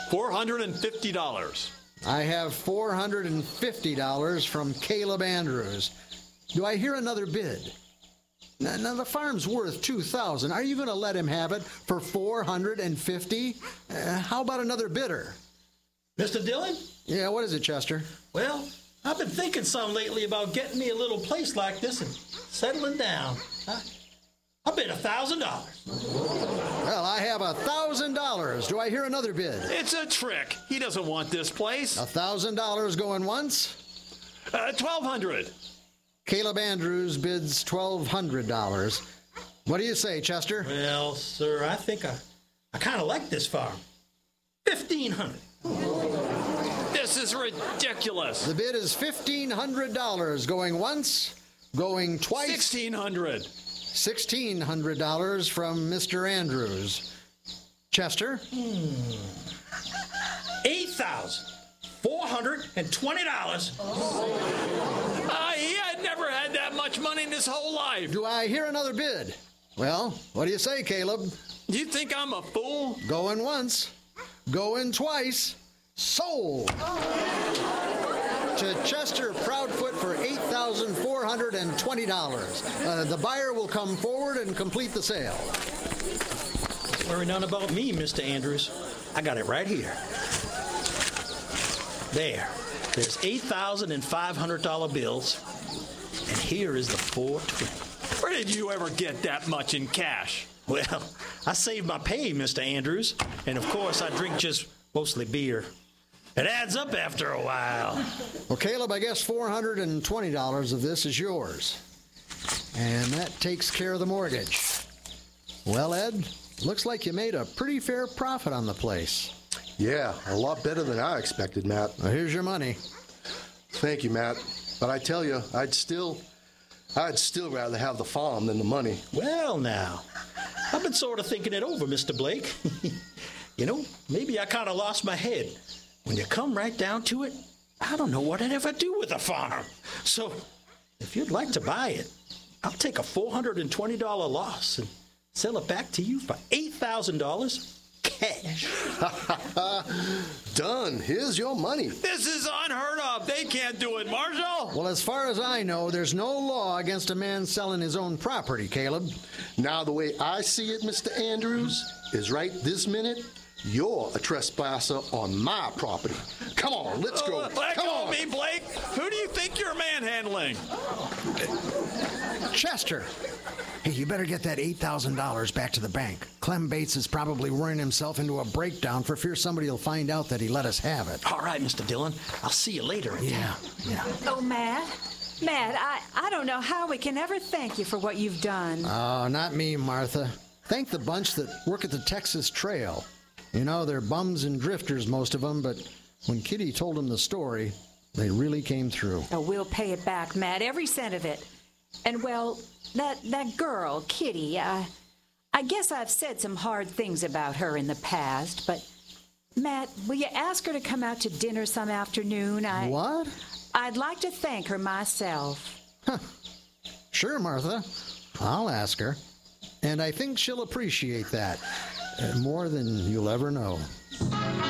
$450. I have $450 from Caleb Andrews. Do I hear another bid? Now the farm's worth $2,000. Are you going to let him have it for $450? How about another bidder? Mr. Dillon? Yeah, what is it, Chester? Well, I've been thinking some lately about getting me a little place like this and settling down. I bid $1,000. Well, I have $1,000. Do I hear another bid? It's a trick. He doesn't want this place. $1,000 going once? $1,200. Caleb Andrews bids $1,200. What do you say, Chester? Well, sir, I think I kind of like this farm. $1,500. This is ridiculous. The bid is $1,500. Going once, going twice. $1,600. $1,600 from Mr. Andrews. Chester? $8,420. He had never had that much money in his whole life. Do I hear another bid? Well, what do you say, Caleb? You think I'm a fool? Going once, going twice. Sold. To Chester Proudfoot for $8,420. The buyer will come forward and complete the sale. Don't worry none about me, Mr. Andrews. I got it right here. There's $8,500 bills, and here is the $420. Where did you ever get that much in cash? Well, I saved my pay, Mr. Andrews, and of course I drink just mostly beer. It adds up after a while. Well, Caleb, I guess $420 of this is yours. And that takes care of the mortgage. Well, Ed, looks like you made a pretty fair profit on the place. Yeah, a lot better than I expected, Matt. Well, here's your money. Thank you, Matt. But I tell you, I'd still rather have the farm than the money. Well, now, I've been sort of thinking it over, Mr. Blake. Maybe I kind of lost my head. When you come right down to it, I don't know what I'd ever do with a farm. So, if you'd like to buy it, I'll take a $420 loss and sell it back to you for $8,000 cash. Done. Here's your money. This is unheard of. They can't do it, Marshal. Well, as far as I know, there's no law against a man selling his own property, Caleb. Now, the way I see it, Mr. Andrews, is right this minute, you're a trespasser on my property. Come on, let's go. Let Come go on. of me, Blake. Who do you think you're manhandling? Chester! Hey, you better get that $8,000 back to the bank. Clem Bates is probably worrying himself into a breakdown for fear somebody will find out that he let us have it. All right, Mr. Dillon. I'll see you later. Yeah. Oh, Matt, I don't know how we can ever thank you for what you've done. Oh, not me, Martha. Thank the bunch that work at the Texas Trail. They're bums and drifters, most of them, but when Kitty told them the story, they really came through. Oh, we'll pay it back, Matt, every cent of it. And, well, that girl, Kitty, I guess I've said some hard things about her in the past, but, Matt, will you ask her to come out to dinner some afternoon? What? I'd like to thank her myself. Sure, Martha. I'll ask her. And I think she'll appreciate that more than you'll ever know.